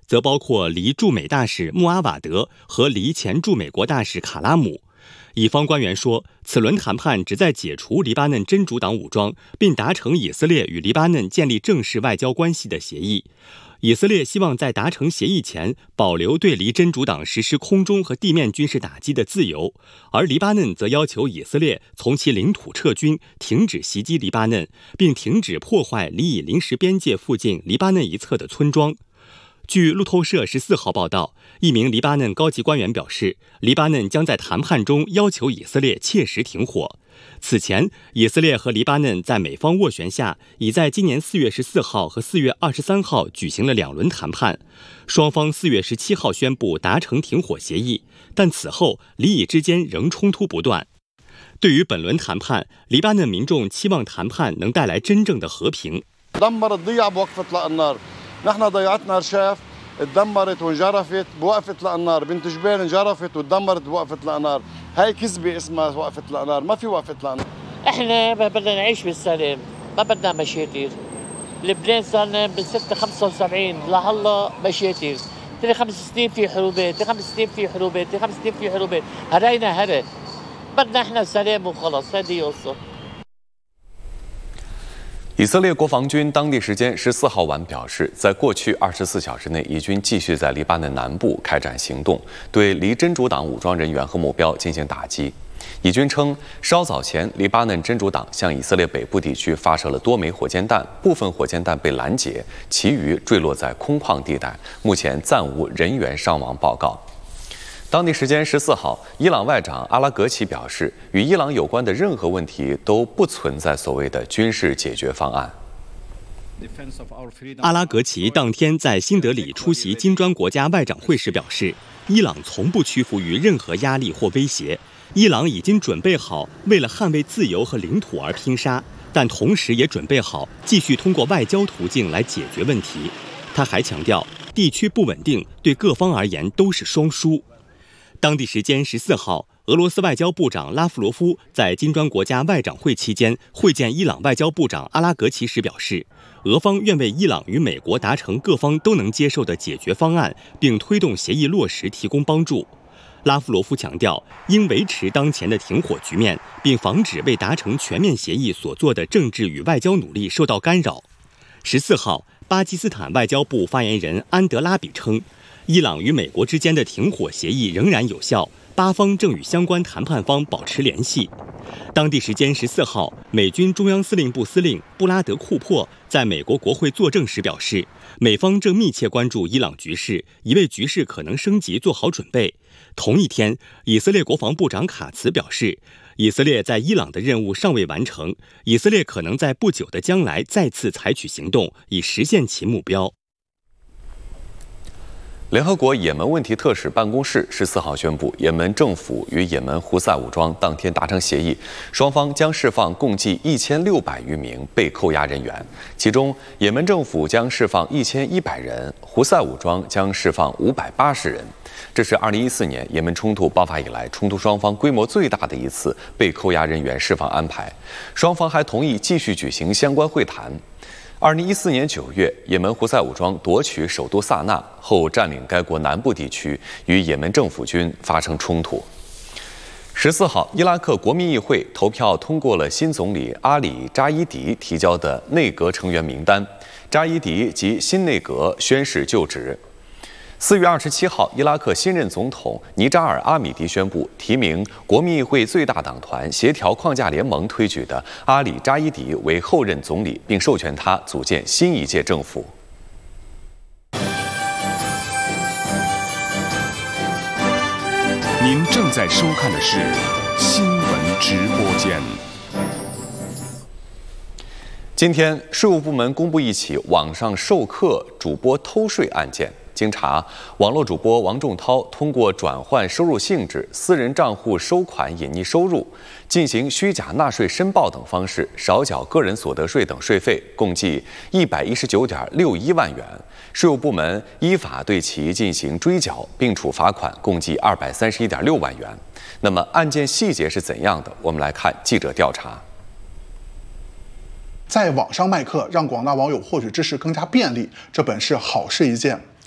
则包括黎驻美大使穆阿瓦德和黎前驻美国大使卡拉姆。以方官员说，此轮谈判旨在解除黎巴嫩真主党武装，并达成以色列与黎巴嫩建立正式外交关系的协议。以色列希望在达成协议前保留对黎真主党实施空中和地面军事打击的自由，而黎巴嫩则要求以色列从其领土撤军，停止袭击黎巴嫩，并停止破坏黎以临时边界附近黎巴嫩一侧的村庄。据路透社14号报道，一名黎巴嫩高级官员表示，黎巴嫩将在谈判中要求以色列切实停火。此前，以色列和黎巴嫩在美方斡旋下，已在今年4月14号和4月23号举行了2轮谈判。双方4月17号宣布达成停火协议，但此后黎以之间仍冲突不断。对于本轮谈判，黎巴嫩民众期望谈判能带来真正的和平。 نحن ضيعتنا رشاف اتدمرت وانجرفت بوقفة الأنهار بنت جبال انجرفت واتدمرت بوقفة الأنهار هاي كذبة اسمها وقفة الأنهار ما في وقفة الأنهار احنا بدنا نعيش بالسلام ما بدنا مشاكل لبنان صار لنا من 75 لهلا مشاكل تري 5 سنين في حروبات تري 5 سنين في حروبات تري 5 سنين في حروبات هرينا هري بدنا احنا سلام وخلص هذه قصة。 以色列国防军当地时间14号晚表示，在过去24小时内，以军继续在黎巴嫩南部开展行动，对黎真主党武装人员和目标进行打击。以军称，稍早前，黎巴嫩真主党向以色列北部地区发射了多枚火箭弹，部分火箭弹被拦截，其余坠落在空旷地带，目前暂无人员伤亡报告。当地时间14号，伊朗外长阿拉格齐表示，与伊朗有关的任何问题都不存在所谓的军事解决方案。 阿拉格齐当天在新德里出席金砖国家外长会时表示，伊朗从不屈服于任何压力或威胁，伊朗已经准备好为了捍卫自由和领土而拼杀，但同时也准备好继续通过外交途径来解决问题。他还强调，地区不稳定对各方而言都是双输。当地时间14号，俄罗斯外交部长拉夫罗夫在金砖国家外长会期间会见伊朗外交部长阿拉格齐时表示，俄方愿为伊朗与美国达成各方都能接受的解决方案，并推动协议落实提供帮助。拉夫罗夫强调，应维持当前的停火局面，并防止为达成全面协议所做的政治与外交努力受到干扰。14号，巴基斯坦外交部发言人安德拉比称，伊朗与美国之间的停火协议仍然有效，巴方正与相关谈判方保持联系。当地时间14号，美军中央司令部司令布拉德库珀在美国国会作证时表示，美方正密切关注伊朗局势，已为局势可能升级做好准备。同一天，以色列国防部长卡茨表示，以色列在伊朗的任务尚未完成，以色列可能在不久的将来再次采取行动，以实现其目标。 联合国也门问题特使办公室14号宣布，也门政府与也门胡塞武装当天达成协议，双方将释放共计1600余名被扣押人员，其中也门政府将释放1100人，胡塞武装将释放580人。这是2014年也门冲突爆发以来，冲突双方规模最大的一次被扣押人员释放安排。双方还同意继续举行相关会谈。2014年9月，也门胡塞武装夺取首都萨那后，占领该国南部地区，与也门政府军发生冲突。14号，伊拉克国民议会投票通过了新总理阿里·扎伊迪提交的内阁成员名单，扎伊迪及新内阁宣誓就职。4月27号，伊拉克新任总统尼扎尔·阿米迪宣布提名国民议会最大党团协调框架联盟推举的阿里·扎伊迪为后任总理，并授权他组建新一届政府。 您正在收看的是新闻直播间。 今天，税务部门公布一起网上授课主播偷税案件。经查，网络主播王仲涛通过转换收入性质、私人账户收款隐匿收入、进行虚假纳税申报等方式少缴个人所得税等税费，共计119.61万元。税务部门依法对其进行追缴，并处罚款共计231.6万元。那么案件细节是怎样的？我们来看记者调查。 在网上卖课，让广大网友获取知识更加便利，这本是好事一件。